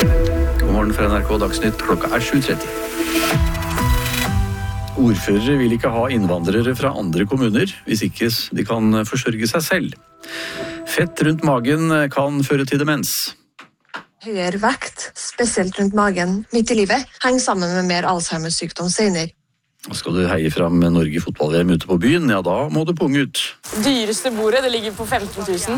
God morgen fra NRK Dagsnytt, klokka 7:30. Ordførere vil ikke ha innvandrere fra andre kommuner, hvis ikke de kan forsørge seg selv. Fett rundt magen kan føre til demens. Høyere vekt, spesielt rundt magen, midt i livet, henger sammen med mer Alzheimers sykdom senere. Skal du heie fram Norge fotball-VM ute på byen, ja da må du punge ut. Dyreste bordet, det ligger på 15 000.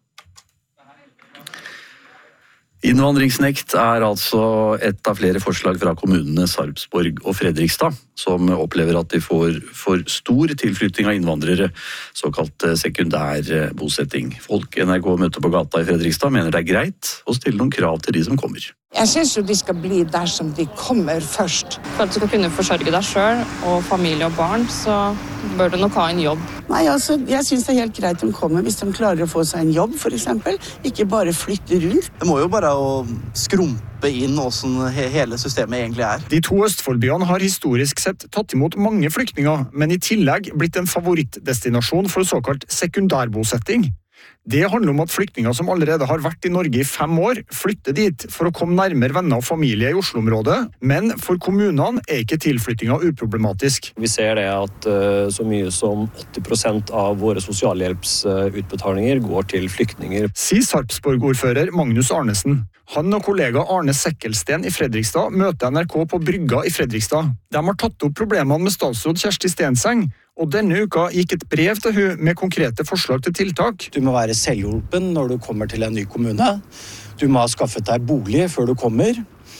Innvandringsnekt er altså et av flere forslag fra kommunene Sarpsborg og Fredrikstad, som opplever at de får for stor tilflytting av innvandrere, såkalt sekundær bosetting. Folk NRK møter på gata i Fredrikstad mener det er greit å stille noen krav til de som kommer. Jeg synes jo de skal bli der som de kommer først. For at du skal kunne forsørge deg selv og familie og barn, så bør du nok ha en jobb. Nei, altså, jeg synes det er helt greit de kommer hvis de klarer å få seg en jobb, for eksempel. Ikke bare flytte rundt. Det må jo bare å skrumpe inn hvordan hele systemet egentlig er. De to Østfoldbyene har historisk sett tatt imot mange flyktninger, men i tillegg blitt en favorittdestinasjon for såkalt sekundærbosetting. Det handler om at flyktninger som allerede har vært i Norge i 5 år, flytter dit for å komme nærmere venner og familie i Oslo-området, men for kommunene er ikke tilflyttinga uproblematisk. Vi ser det at så mye som 80% av våre sosialhjelpsutbetalinger går til flyktninger. Sier Sarpsborg-ordfører Magnus Arnesen. Han og kollega Arne Sekkelsten i Fredrikstad møter NRK på Brygga i Fredrikstad. De har tatt opp problemene med statsråd Kjersti Stenseng, og denne uka gikk et brev til hun med konkrete forslag til tiltak. Du må være selvhjulpen når du kommer til en ny kommune. Du må ha skaffet deg bolig før du kommer,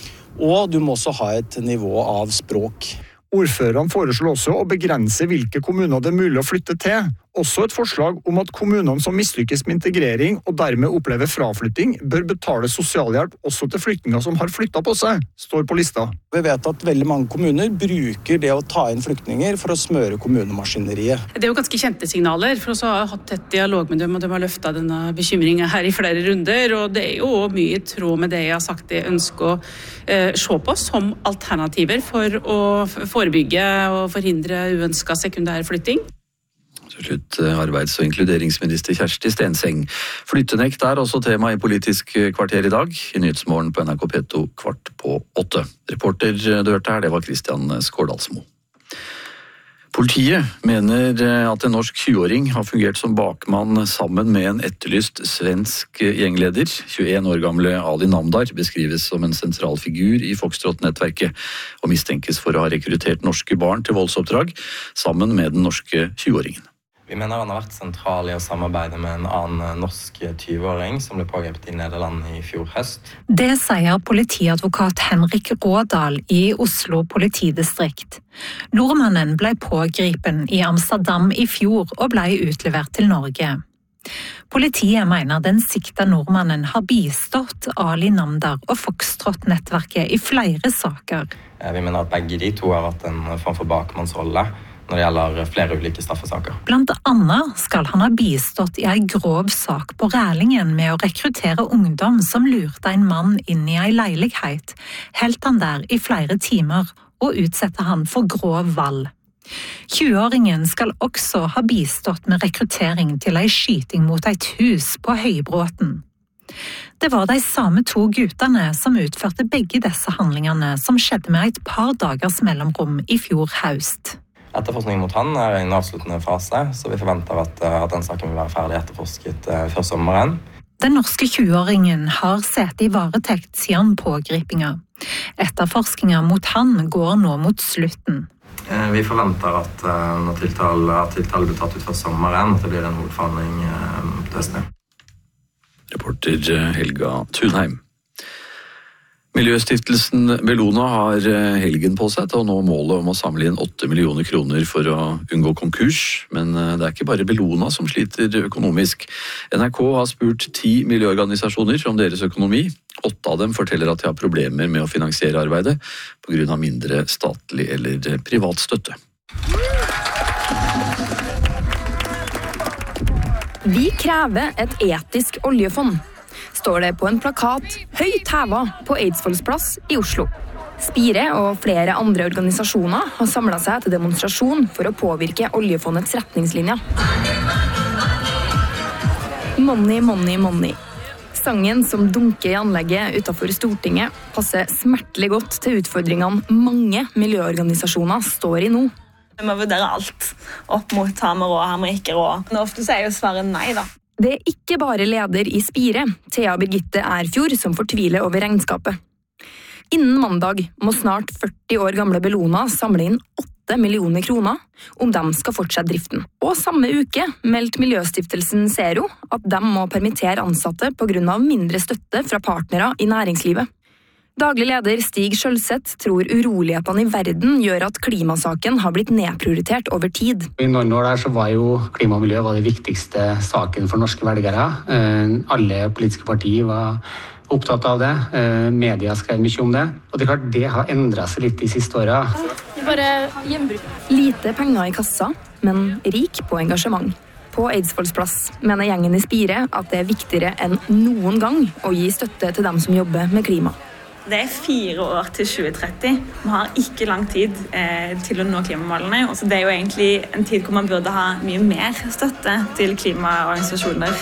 og du må også ha et nivå av språk. Ordførerne foreslår også å begrense hvilke kommuner det er mulig å flytte til. Også et forslag om at kommunene som mislykkes med integrering og dermed opplever fraflytting, bør betale sosialhjelp også til flyktninger som har flyttet på seg, står på lista. Vi vet at veldig mange kommuner bruker det å ta inn flyktninger for å smøre kommunemaskineriet. Det er jo ganske kjente signaler, for oss har hatt tett dialog med dem, og de har løftet denne bekymringen her i flere runder, og det er jo mye i tråd med det jeg har sagt jeg ønsker å se på som alternativer for å forebygge og forhindre uønsket sekundærflytting. Til slutt arbeids- og inkluderingsminister Kjersti Stenseng. Flyttenekt er også tema i Politisk kvarter i dag, i Nyhetsmorgen på NRK P2 7:15. Reporter du hørte her, det var Kristian Skårdalsmo. Politiet mener at en norsk 20-åring har fungert som bakmann sammen med en etterlyst svensk gjengleder. 21 år gamle Ali Namdar beskrives som en sentral figur i Foxtrot-nettverket og mistenkes for å ha rekruttert norske barn til voldsoppdrag sammen med den norske 20-åringen. Vi mener han har vært sentral i å samarbeide med en annen norsk 20-åring som ble pågrepet i Nederland i fjor høst. Det sier politiadvokat Henrik Rådal i Oslo politidistrikt. Nordmannen ble pågripen i Amsterdam i fjor og ble utlevert til Norge. Politiet mener den sikta nordmannen har bistått Ali Namdar og Foxtrot-nettverket i flere saker. Vi mener at begge de to har hatt en form for bakmannsrolle når det gjelder flere ulike straffesaker. Blant annet skal han ha bistått i en grov sak på Rælingen med å rekruttere ungdom som lurte en mann inn i en leilighet, helt han der i flere timer og utsette han for grov vold. 20-åringen skal også ha bistått med rekruttering til en skyting mot et hus på Høybråten. Det var de samme 2 guttene som utførte begge disse handlingene som skjedde med et par dagers mellomrom i fjor høst. Etterforskningen mot han er i en avsluttende fase, så vi forventer at den saken vil være ferdig etterforsket før sommeren. Den norske 20-åringen har sett i varetekt siden pågripinga. Etterforskningen mot han går nå mot slutten. Vi forventer at når tiltale blir tatt ut før sommeren, at det blir en hovedforhandling på høsten. Reporter Helga Thunheim. Miljøstiftelsen Bellona har helgen på seg til å nå målet om å samle inn 8 millioner kroner for å unngå konkurs, men det er ikke bare Bellona som sliter økonomisk. NRK har spurt 10 miljøorganisasjoner om deres økonomi. 8 av dem forteller at de har problemer med å finansiere arbeidet på grunn av mindre statlig eller privat støtte. Vi krever et etisk oljefond, står det på en plakat høyt hevet på Eidsvolls plass i Oslo. Spire og flere andre organisasjoner har samlet seg til demonstrasjon for å påvirke oljefondets retningslinjer. Money, money, money. Sangen som dunker i anlegget utenfor Stortinget passer smertelig godt til utfordringene mange miljøorganisasjoner står i nå. Vi må vurdere alt opp mot har vi råd, har vi ikke råd. Men ofte er jo svaret nei da. Det er ikke bare leder i Spire, Thea Birgitte Erfjord, som fortviler over regnskapet. Innen mandag må snart 40 år gamle Bellona samle inn 8 millioner kroner om de skal fortsette driften. Og samme uke meldte Miljøstiftelsen Zero at de må permittere ansatte på grunn av mindre støtte fra partnere i næringslivet. Daglig leder Stig Skjølseth tror urolighetene i verden gjør at klimasaken har blitt nedprioritert over tid. I noen år der så var jo klima og miljø det viktigste saken for norske velgere. Alle politiske partier var opptatt av det. Media skrev mye om det. Og det er klart det har endret seg litt de siste årene. Lite penger i kassa, men rik på engasjement. På Eidsvolls plass mener gjengen i Spire at det er viktigere enn noen gang å gi støtte til dem som jobber med klima. Det er 4 år til 2030. Vi har ikke lang tid til å nå klimamålene. Så det er jo egentlig en tid hvor man burde ha mye mer støtte til klimaorganisasjoner.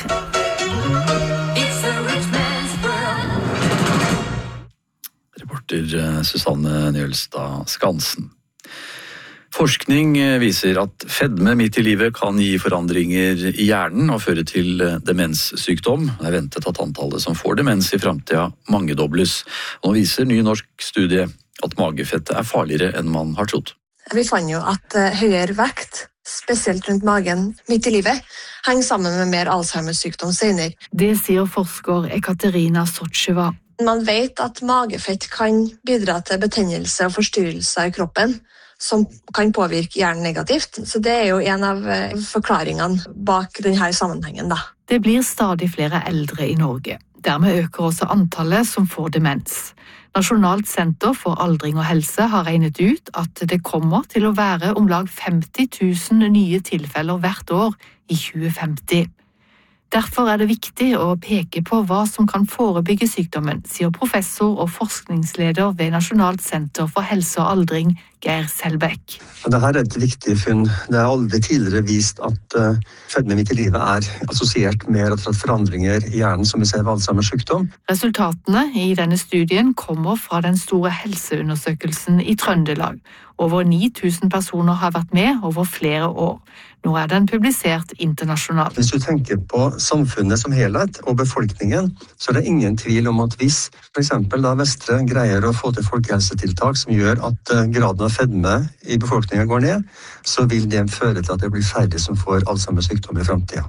Reporter Susanne Njølstad Skansen. Forskning viser at fedme midt i livet kan gi forandringer i hjernen og føre til demenssykdom. Det er ventet at antallet som får demens i fremtiden mangedobles. Nå viser ny norsk studie at magefettet er farligere enn man har trodd. Vi fant jo at høyere vekt, spesielt rundt magen midt i livet, henger sammen med mer Alzheimers sykdom senere. Det sier forsker Ekaterina Sotsjeva. Man vet at magefett kan bidra til betennelse og forstyrrelser i kroppen, som kan påvirke hjernen negativt. Så det er jo en av forklaringene bak denne sammenhengen, da. Det blir stadig flere eldre i Norge. Dermed øker også antallet som får demens. Nasjonalt senter for aldring og helse har regnet ut at det kommer til å være om lag 50 000 nye tilfeller hvert år i 2050. Derfor er det viktig å peke på hva som kan forebygge sykdommen, sier professor og forskningsleder ved Nasjonalt senter for helse og aldring, Geir Selbekk. Dette er et viktig funn. Det er aldri tidligere vist at fedme midt i livet er assosiert med forandringer i hjernen som vi ser ved Alzheimers sykdom. Resultatene i denne studien kommer fra den store helseundersøkelsen i Trøndelag. Over 9000 personer har vært med over flere år. Nå er den publisert internasjonalt. Hvis du tenker på samfunnet som helhet og befolkningen, så er det ingen tvil om at hvis for eksempel Vestre greier å få til folkehelsetiltak som gjør at graden av fedme i befolkningen går ned, så vil det føre til at det blir færre som får Alzheimers sykdom i fremtiden.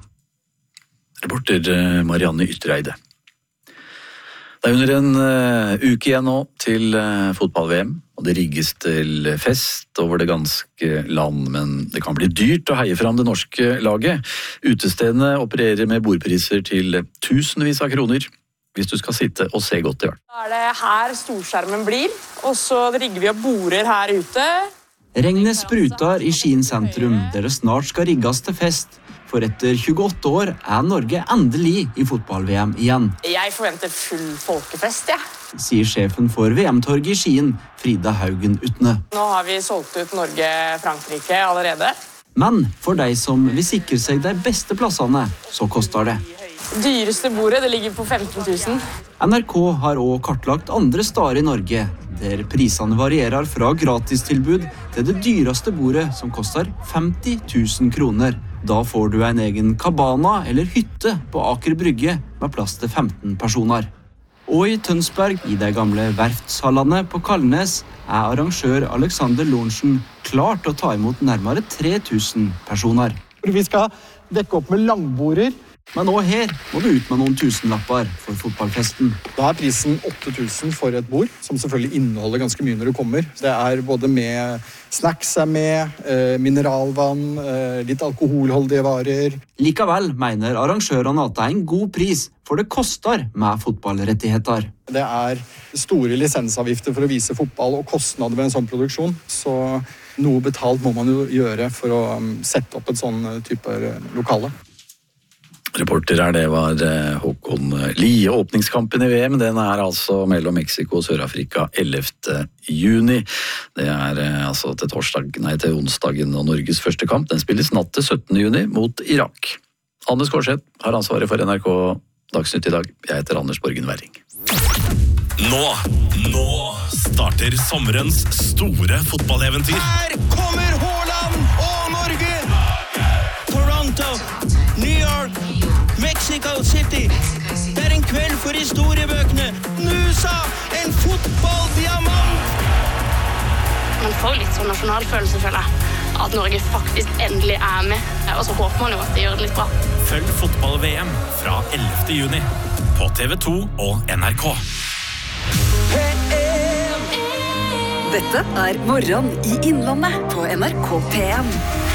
Reporter Marianne Ytreide. Det er under en uke igjen nå til fotball-VM, og det rigges til fest over det ganske land, men det kan bli dyrt å heie fram det norske laget. Utestedene opererer med bordpriser til tusenvis av kroner, hvis du skal sitte og se godt i hvert. Da er det her storskjermen blir, og så rigger vi opp border her ute. Regnet sprutar i Skien sentrum, der det snart skal rigges til fest. For etter 28 år er Norge endelig i fotball-VM igjen. Jeg forventer full folkefest, sier sjefen for VM-torget i Skien, Frida Haugen Utne. Nå har vi solgt ut Norge-Frankrike allerede. Men for de som vil sikre seg de beste plassene, så koster det. Dyreste bordet, det ligger på 15 000. NRK har også kartlagt andre steder i Norge, der prisene varierer fra gratistilbud til det dyreste bordet som koster 50 000 kroner. Da får du en egen kabana eller hytte på Aker Brygge med plass til 15 personer. Og i Tønsberg, i de gamle verftshallene på Kalnes, er arrangør Alexander Lorentzen klar til å ta imot nærmere 3000 personer. Vi skal dekke opp med langborder. Men også her må du ut med noen tusenlapper for fotballfesten. Da er prisen 8000 for et bord, som selvfølgelig inneholder ganske mye når du kommer. Det er både med snacks mineralvann, litt alkoholholdige varer. Likevel mener arrangørene at det er en god pris, for det koster med fotballrettigheter. Det er store lisensavgifter for å vise fotball og kostnader ved en sånn produksjon, så noe betalt må man jo gjøre for å sette opp et sånn type lokale. Reporter det var Håkon Lie. Åpningskampen i VM, den er altså mellom Mexico og Sør-Afrika 11. juni. Det er altså til onsdagen og Norges første kamp. Den spilles natt til 17. juni mot Irak. Anne Skårseth har ansvaret for NRK Dagsnytt i dag. Jeg heter Anders Borgen Werring. Nå starter sommerens store fotballeventyr. Her kommer Haaland og Norge! Toronto, New York, Mexico City. Det en kveld for historiebøkene. Nusa, en fotballdiamant! Man får litt sånn nasjonalfølelse, føler jeg. At Norge faktisk endelig med. Og så håper man jo at de gjør det litt bra. Følg fotball-VM fra 11. juni på TV2 og NRK. Dette Morgen i Innlandet på NRK P1.